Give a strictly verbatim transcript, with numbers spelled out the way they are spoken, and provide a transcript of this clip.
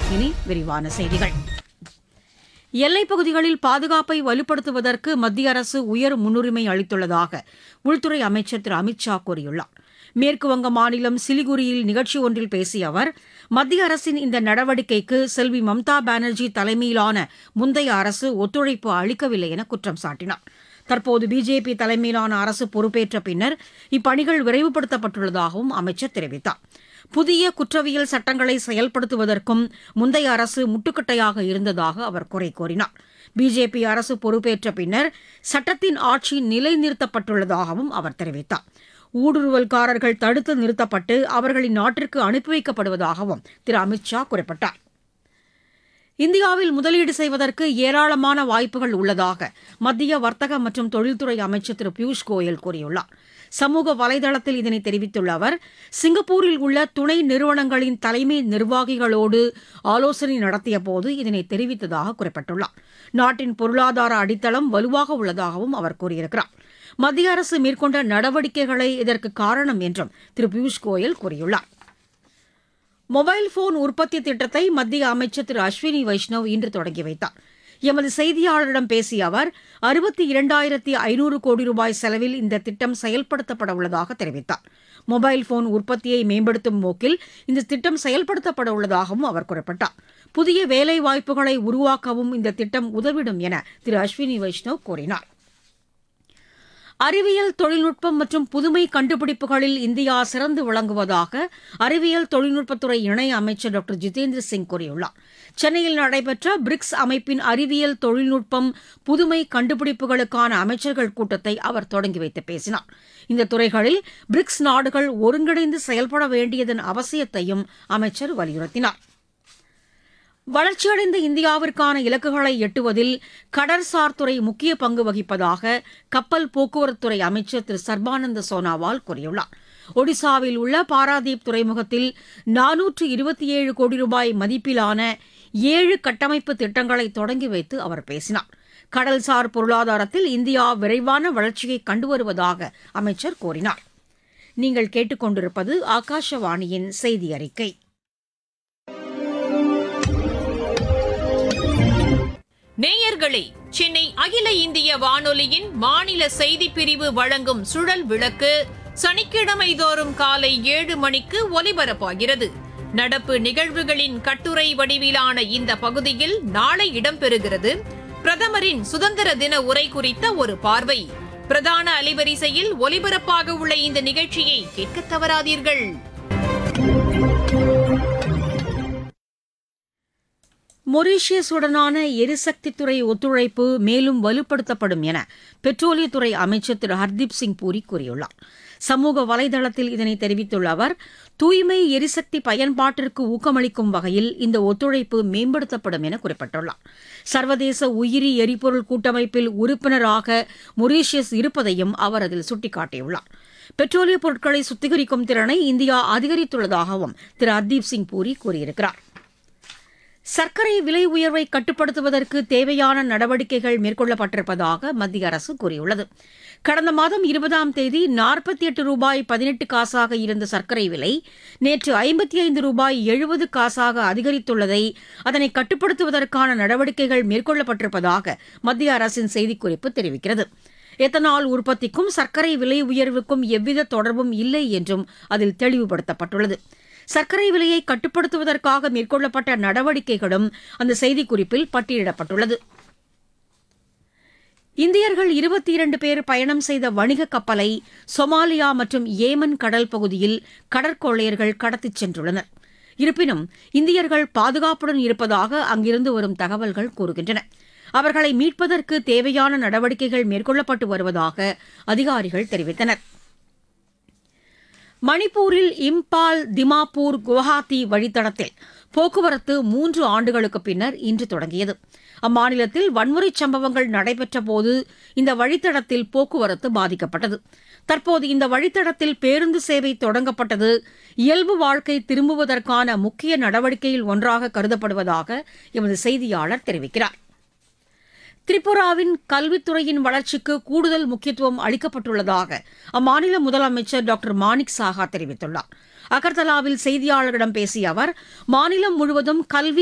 இனி விரிவான செய்திகள். எல்லைப் பகுதிகளில் பாதுகாப்பை வலுப்படுத்துவதற்கு மத்திய அரசு உயர் முன்னுரிமை அளித்துள்ளதாக உள்துறை அமைச்சர் திரு அமித் ஷா கூறியுள்ளார். மேற்குவங்க மாநிலம் சிலிகுரியில் நிகழ்ச்சி ஒன்றில் பேசிய அவர், மத்திய அரசின் இந்த நடவடிக்கைக்கு செல்வி மம்தா பானர்ஜி தலைமையிலான முந்தைய அரசு ஒத்துழைப்பு அளிக்கவில்லை என குற்றம் சாட்டினார். தற்போது பிஜேபி தலைமையிலான அரசு பொறுப்பேற்ற பின்னர் இப்பணிகள் விரைவுபடுத்தப்பட்டுள்ளதாகவும் அமைச்சர் தெரிவித்தார். புதிய குற்றவியல் சட்டங்களை செயல்படுத்துவதற்கும் முந்தைய அரசு முட்டுக்கட்டையாக இருந்ததாக அவர் குறை கூறினார். பிஜேபி அரசு பொறுப்பேற்ற பின்னர் சட்டத்தின் ஆட்சி நிலைநிறுத்தப்பட்டுள்ளதாகவும் அவர் தெரிவித்தார். ஊடுருவல்காரர்கள் தடுத்து நிறுத்தப்பட்டு அவர்களின் நாட்டிற்கு அனுப்பி வைக்கப்படுவதாகவும் திரு அமித் ஷா குறிப்பிட்டார். இந்தியாவில் முதலீடு செய்வதற்கு ஏராளமான வாய்ப்புகள் உள்ளதாக மத்திய வர்த்தக மற்றும் தொழில்துறை அமைச்சர் திரு பியூஷ் கோயல் கூறியுள்ளார். சமூக வலைதளத்தில் இதனை தெரிவித்துள்ள அவர், சிங்கப்பூரில் உள்ள துணை நிறுவனங்களின் தலைமை நிர்வாகிகளோடு ஆலோசனை நடத்தியபோது இதனை தெரிவித்ததாக குறிப்பிட்டுள்ளார். நாட்டின் பொருளாதார அடித்தளம் வலுவாக உள்ளதாகவும் அவர் கூறியிருக்கிறார். மத்திய அரசு மேற்கொண்ட நடவடிக்கைகளே இதற்கு காரணம் என்றும் திரு பியூஷ் கோயல் கூறியுள்ளார். மொபைல் போன் உற்பத்தி திட்டத்தை மத்திய அமைச்சர் திரு அஸ்வினி வைஷ்ணவ் இன்று தொடங்கி வைத்தார். எமது செய்தியாளரிடம் பேசிய அவர், அறுபத்தி இரண்டாயிரத்தி ஐநூறு கோடி ரூபாய் செலவில் இந்த திட்டம் செயல்படுத்தப்பட உள்ளதாக தெரிவித்தார். மொபைல் போன் உற்பத்தியை மேம்படுத்தும் நோக்கில் இந்த திட்டம் செயல்படுத்தப்பட உள்ளதாகவும் அவர் குறிப்பிட்டார். புதிய வேலைவாய்ப்புகளை உருவாக்கவும் இந்த திட்டம் உதவிடும் என திரு அஸ்வினி வைஷ்ணவ் கூறினார். அறிவியல் தொழில்நுட்பம் மற்றும் புதுமை கண்டுபிடிப்புகளில் இந்தியா சிறந்து விளங்குவதாக அறிவியல் தொழில்நுட்பத்துறை இணை அமைச்சர் டாக்டர் ஜிதேந்திர சிங் கூறியுள்ளார். சென்னையில் நடைபெற்ற பிரிக்ஸ் அமைப்பின் அறிவியல் தொழில்நுட்பம் புதுமை கண்டுபிடிப்புகளுக்கான அமைச்சர்கள் கூட்டத்தை அவர் தொடங்கி வைத்து பேசினார். இந்த துறைகளில் பிரிக்ஸ் நாடுகள் ஒருங்கிணைந்து செயல்பட வேண்டியதன் அவசியத்தையும் அமைச்சர் வலியுறுத்தினார். வளர்ச்சியடைந்த இந்தியாவிற்கான இலக்குகளை எட்டுவதில் கடற்சார் துறை முக்கிய பங்கு வகிப்பதாக கப்பல் போக்குவரத்துறை அமைச்சர் திரு சர்பானந்த சோனாவால் கூறியுள்ளார். ஒடிசாவில் உள்ள பாராதீப் துறைமுகத்தில் நானூற்று இருபத்தி ஏழு கோடி ரூபாய் மதிப்பிலான ஏழு கட்டமைப்பு திட்டங்களை தொடங்கி வைத்து அவர் பேசினார். கடல்சார் பொருளாதாரத்தில் இந்தியா விரைவான வளர்ச்சியை கண்டு வருவதாக அமைச்சர் கூறினார். நீங்கள் கேட்டுக்கொண்டிருப்பது ஆகாஷவாணியின் செய்தி அறிக்கை. நேயர்களே, சென்னை அகில இந்திய வானொலியின் மாநில செய்திப் பிரிவு வழங்கும் சுழல் விளக்கு சனிக்கிழமை தோறும் காலை ஏழு மணிக்கு ஒலிபரப்பாகிறது. நடப்பு நிகழ்வுகளின் கட்டுரை வடிவிலான இந்த பகுதியில் நாளை இடம்பெறுகிறது. பிரதமரின் சுதந்திர தின உரை குறித்த ஒரு பார்வை. பிரதான அலைவரிசையில் ஒலிபரப்பாக உள்ள இந்த நிகழ்ச்சியை கேட்க தவறாதீர்கள். மொரீஷியஸுடனான எரிசக்தித்துறை ஒத்துழைப்பு மேலும் வலுப்படுத்தப்படும் என பெட்ரோலியத்துறை அமைச்சர் திரு ஹர்தீப் சிங் பூரி கூறியுள்ளார். சமூக வலைதளத்தில் இதனை தெரிவித்துள்ள அவர், தூய்மை எரிசக்தி பயன்பாட்டிற்கு ஊக்கமளிக்கும் வகையில் இந்த ஒத்துழைப்பு மேம்படுத்தப்படும் என குறிப்பிட்டுள்ளார். சர்வதேச உயிரி எரிபொருள் கூட்டமைப்பில் உறுப்பினராக மொரீஷியஸ் இருப்பதையும் அவர் அதில் சுட்டிக்காட்டியுள்ளார். பெட்ரோலிய பொருட்களை சுத்திகரிக்கும் திறனை இந்தியா அதிகரித்துள்ளதாகவும் திரு ஹர்தீப் சிங் பூரி கூறியிருக்கிறார். சர்க்கரை விலை உயர்வை கட்டுப்படுத்துவதற்கு தேவையான நடவடிக்கைகள் மேற்கொள்ளப்பட்டிருப்பதாக மத்திய அரசு கூறியுள்ளது. கடந்த மாதம் இருபதாம் தேதி நாற்பத்தி எட்டு ரூபாய் பதினெட்டு காசாக இருந்த சர்க்கரை விலை நேற்று ஐம்பத்தி ஐந்து ரூபாய் எழுபது காசாக அதிகரித்துள்ளதை அதனை கட்டுப்படுத்துவதற்கான நடவடிக்கைகள் மேற்கொள்ளப்பட்டிருப்பதாக மத்திய அரசின் செய்திக்குறிப்பு தெரிவிக்கிறது. எத்தனால் உற்பத்திக்கும் சர்க்கரை விலை உயர்வுக்கும் எவ்வித தொடர்பும் இல்லை என்றும் அதில் தெளிவுபடுத்தப்பட்டுள்ளது. சர்க்கரை விலையை கட்டுப்படுத்துவதற்காக மேற்கொள்ளப்பட்ட நடவடிக்கைகளும் அந்த செய்திக்குறிப்பில் பட்டியலிடப்பட்டுள்ளது. இந்தியர்கள் இருபத்தி இரண்டு பேர் பயணம் செய்த வணிக கப்பலை சொமாலியா மற்றும் ஏமன் கடல் பகுதியில் கடற்கொள்ளையர்கள் கடத்திச் சென்றுள்ளனர். இருப்பினும் இந்தியர்கள் பாதுகாப்புடன் இருப்பதாக அங்கிருந்து வரும் தகவல்கள் கூறுகின்றன. அவர்களை மீட்பதற்கு தேவையான நடவடிக்கைகள் மேற்கொள்ளப்பட்டு வருவதாக அதிகாரிகள் தெரிவித்தனர். மணிப்பூரில் இம்பால், திமாப்பூர், குவஹாத்தி வழித்தடத்தில் போக்குவரத்து மூன்று ஆண்டுகளுக்கு பின்னர் இன்று தொடங்கியது. அம்மாநிலத்தில் வன்முறைச் சம்பவங்கள் நடைபெற்றபோது இந்த வழித்தடத்தில் போக்குவரத்து பாதிக்கப்பட்டது. தற்போது இந்த வழித்தடத்தில் பேருந்து சேவை தொடங்கப்பட்டது இயல்பு வாழ்க்கை திரும்புவதற்கான முக்கிய நடவடிக்கையில் ஒன்றாக கருதப்படுவதாக எமது செய்தியாளர் தெரிவிக்கிறார். திரிபுராவின் கல்வித்துறையின் வளர்ச்சிக்கு கூடுதல் முக்கியத்துவம் அளிக்கப்பட்டுள்ளதாக அம்மாநில முதலமைச்சர் டாக்டர் மாணிக் சாஹா தெரிவித்துள்ளார். அகர்தலாவில் செய்தியாளர்களிடம் பேசிய அவர், மாநிலம் முழுவதும் கல்வி